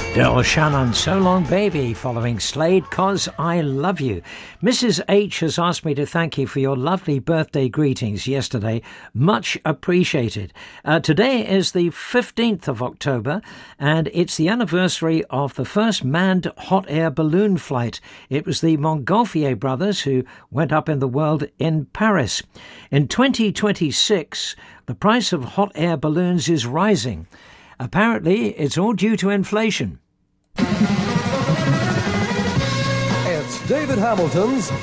Daryl Shannon, So Long Baby, following Slade, 'Cause I Love You. Mrs. H has asked me to thank you for your lovely birthday greetings yesterday. Much appreciated. Today is the 15th of October, and it's the anniversary of the first manned hot air balloon flight. It was the Montgolfier brothers who went up in the world in Paris. In 2026, the price of hot air balloons is rising. Apparently, it's all due to inflation. It's David Hamilton's